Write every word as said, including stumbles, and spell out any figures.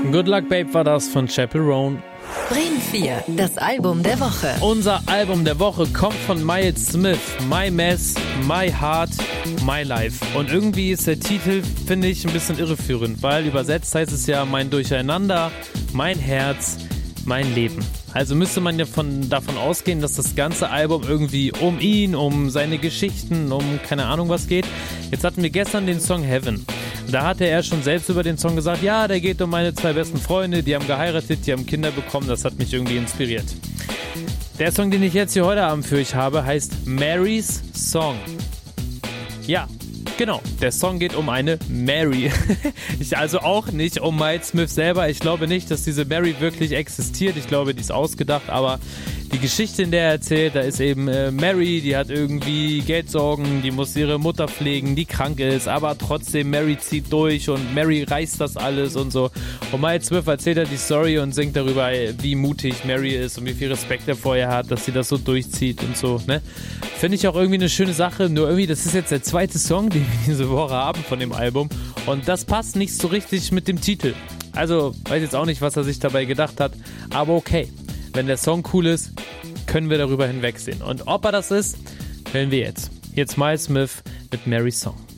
Good Luck Babe war das von Chappell Roan. Bremen vier, das Album der Woche. Unser Album der Woche kommt von Miles Smith. My Mess, My Heart, My Life. Und irgendwie ist der Titel, finde ich, ein bisschen irreführend, weil übersetzt heißt es ja mein Durcheinander, mein Herz, mein Leben. Also müsste man ja von, davon ausgehen, dass das ganze Album irgendwie um ihn, um seine Geschichten, um keine Ahnung was geht. Jetzt hatten wir gestern den Song Heaven. Da hatte er schon selbst über den Song gesagt, ja, der geht um meine zwei besten Freunde, die haben geheiratet, die haben Kinder bekommen, das hat mich irgendwie inspiriert. Der Song, den ich jetzt hier heute Abend für euch habe, heißt Mary's Song. Ja, genau, der Song geht um eine Mary. Ich also auch nicht um Miles Smith selber. Ich glaube nicht, dass diese Mary wirklich existiert. Ich glaube, die ist ausgedacht, aber die Geschichte, in der er erzählt, da ist eben äh, Mary, die hat irgendwie Geldsorgen, die muss ihre Mutter pflegen, die krank ist, aber trotzdem Mary zieht durch und Mary reißt das alles und so. Und Miles Smith erzählt er die Story und singt darüber, wie mutig Mary ist und wie viel Respekt er vor ihr hat, dass sie das so durchzieht und so, ne? Finde ich auch irgendwie eine schöne Sache, nur irgendwie, das ist jetzt der zweite Song, den wir diese Woche haben von dem Album und das passt nicht so richtig mit dem Titel. Also, weiß jetzt auch nicht, was er sich dabei gedacht hat, aber okay. Wenn der Song cool ist, können wir darüber hinwegsehen. Und ob er das ist, hören wir jetzt. Jetzt Miles Smith mit Mary's Song.